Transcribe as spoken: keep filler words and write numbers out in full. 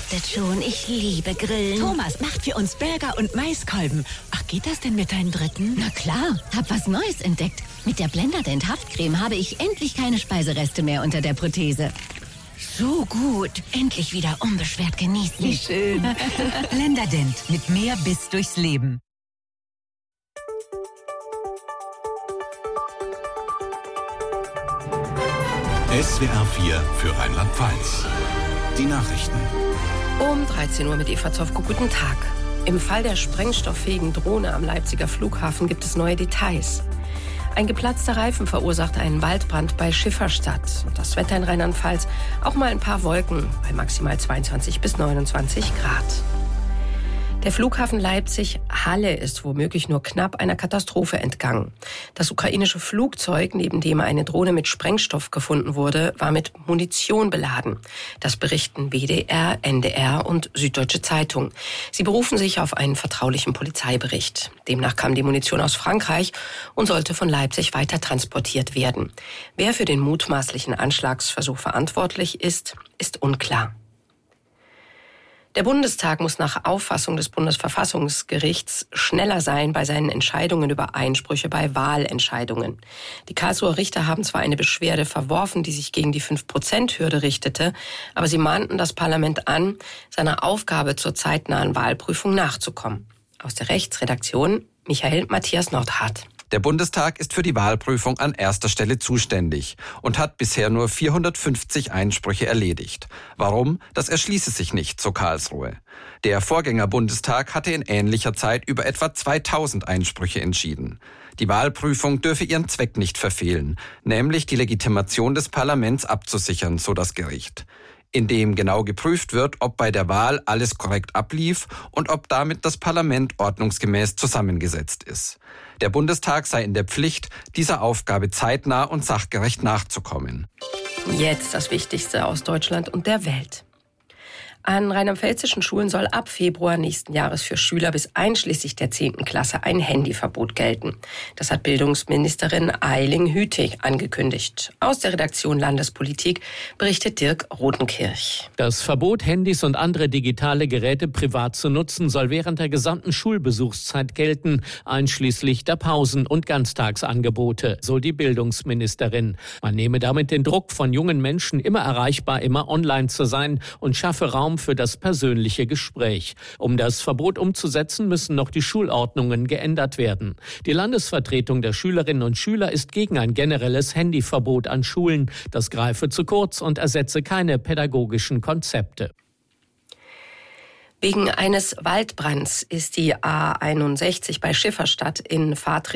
duftet schon. Ich liebe Grillen. Thomas macht für uns Burger und Maiskolben. Ach, geht das denn mit deinem dritten? Na klar, hab was Neues entdeckt. Mit der Blenderdent Haftcreme habe ich endlich keine Speisereste mehr unter der Prothese. So gut. Endlich wieder unbeschwert genießen. Wie schön. Blenderdent mit mehr Biss durchs Leben. S W R vier für Rheinland-Pfalz. Die Nachrichten. Um dreizehn Uhr mit Eva Zofko. Guten Tag. Im Fall der sprengstofffähigen Drohne am Leipziger Flughafen gibt es neue Details. Ein geplatzter Reifen verursachte einen Waldbrand bei Schifferstadt. Und das Wetter in Rheinland-Pfalz, auch mal ein paar Wolken bei maximal zweiundzwanzig bis neunundzwanzig Grad. Der Flughafen Leipzig-Halle ist womöglich nur knapp einer Katastrophe entgangen. Das ukrainische Flugzeug, neben dem eine Drohne mit Sprengstoff gefunden wurde, war mit Munition beladen. Das berichten B D R, N D R und Süddeutsche Zeitung. Sie berufen sich auf einen vertraulichen Polizeibericht. Demnach kam die Munition aus Frankreich und sollte von Leipzig weiter transportiert werden. Wer für den mutmaßlichen Anschlagsversuch verantwortlich ist, ist unklar. Der Bundestag muss nach Auffassung des Bundesverfassungsgerichts schneller sein bei seinen Entscheidungen über Einsprüche bei Wahlentscheidungen. Die Karlsruher Richter haben zwar eine Beschwerde verworfen, die sich gegen die fünf Prozent Hürde richtete, aber sie mahnten das Parlament an, seiner Aufgabe zur zeitnahen Wahlprüfung nachzukommen. Aus der Rechtsredaktion Michael Matthias Nordhardt. Der Bundestag ist für die Wahlprüfung an erster Stelle zuständig und hat bisher nur vierhundertfünfzig Einsprüche erledigt. Warum? Das erschließe sich nicht, so Karlsruhe. Der Vorgänger-Bundestag hatte in ähnlicher Zeit über etwa zweitausend Einsprüche entschieden. Die Wahlprüfung dürfe ihren Zweck nicht verfehlen, nämlich die Legitimation des Parlaments abzusichern, so das Gericht. In dem genau geprüft wird, ob bei der Wahl alles korrekt ablief und ob damit das Parlament ordnungsgemäß zusammengesetzt ist. Der Bundestag sei in der Pflicht, dieser Aufgabe zeitnah und sachgerecht nachzukommen. Jetzt das Wichtigste aus Deutschland und der Welt. An rheinland-pfälzischen Schulen soll ab Februar nächsten Jahres für Schüler bis einschließlich der zehnten Klasse ein Handyverbot gelten. Das hat Bildungsministerin Eiling-Hütig angekündigt. Aus der Redaktion Landespolitik berichtet Dirk Rodenkirch. Das Verbot, Handys und andere digitale Geräte privat zu nutzen, soll während der gesamten Schulbesuchszeit gelten, einschließlich der Pausen und Ganztagsangebote, so die Bildungsministerin. Man nehme damit den Druck von jungen Menschen, immer erreichbar, immer online zu sein und schaffe Raum für das persönliche Gespräch. Um das Verbot umzusetzen, müssen noch die Schulordnungen geändert werden. Die Landesvertretung der Schülerinnen und Schüler ist gegen ein generelles Handyverbot an Schulen. Das greife zu kurz und ersetze keine pädagogischen Konzepte. Wegen eines Waldbrands ist die A einundsechzig bei Schifferstadt in Fahrtrichtung